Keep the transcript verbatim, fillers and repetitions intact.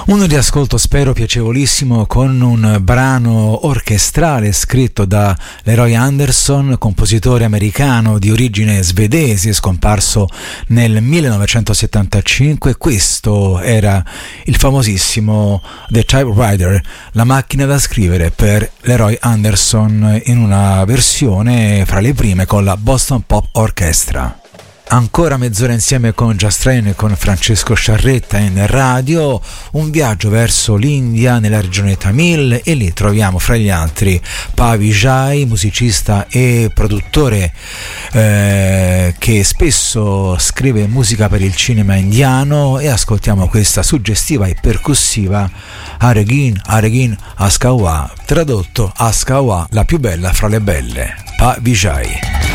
Un riascolto spero piacevolissimo con un brano orchestrale scritto da Leroy Anderson, compositore americano di origine svedese, scomparso nel millenovecentosettantacinque. Questo era il famosissimo The Typewriter, la macchina da scrivere, per Leroy Anderson, in una versione fra le prime con la Boston Pop Orchestra. Ancora mezz'ora insieme con Just Train e con Francesco Sciarretta in radio, un viaggio verso l'India nella regione Tamil, e lì troviamo fra gli altri Pa Vijay, musicista e produttore eh, che spesso scrive musica per il cinema indiano, e ascoltiamo questa suggestiva e percussiva Aregin Aregin Askawa, tradotto Askawa, la più bella fra le belle. Pa Vijay.